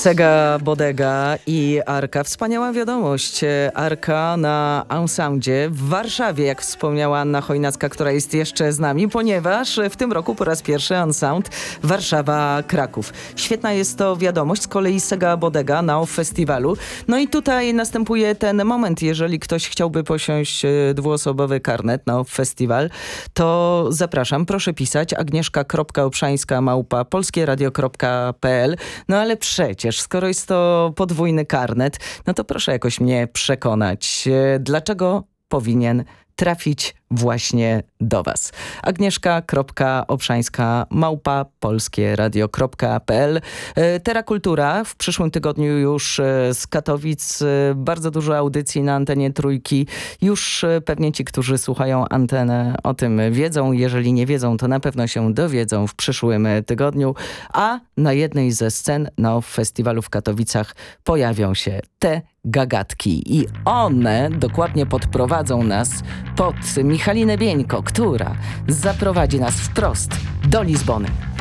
Sega Bodega i Arka. Wspaniała wiadomość. Arka na Unsoundzie w Warszawie, jak wspomniała Anna Chojnacka, która jest jeszcze z nami, ponieważ w tym roku po raz pierwszy Unsound Warszawa-Kraków. Świetna jest to wiadomość. Z kolei Sega Bodega na OFF Festiwalu. No i tutaj następuje ten moment, jeżeli ktoś chciałby posiąść dwuosobowy karnet na OFF Festiwal, to zapraszam, proszę pisać agnieszka.obszańska@polskieradio.pl. No ale przecież, skoro jest to podwójny karnet, no to proszę jakoś mnie przekonać, dlaczego powinien trafić właśnie do was. agnieszka.obszańska@polskieradio.pl. Terakultura w przyszłym tygodniu już z Katowic. Bardzo dużo audycji na antenie Trójki. Już pewnie ci, którzy słuchają antenę, o tym wiedzą. Jeżeli nie wiedzą, to na pewno się dowiedzą w przyszłym tygodniu. A na jednej ze scen na OFF Festiwalu w Katowicach pojawią się te gagatki. I one dokładnie podprowadzą nas pod Michalinę Bieńko, która zaprowadzi nas wprost do Lizbony.